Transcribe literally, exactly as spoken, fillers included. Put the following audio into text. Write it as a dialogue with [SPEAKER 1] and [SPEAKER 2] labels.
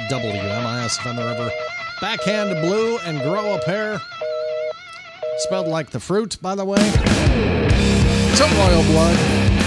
[SPEAKER 1] W M I S F on the river. Backhand blue and grow a pair. Spelled like the fruit, by the way. It's a royal blood.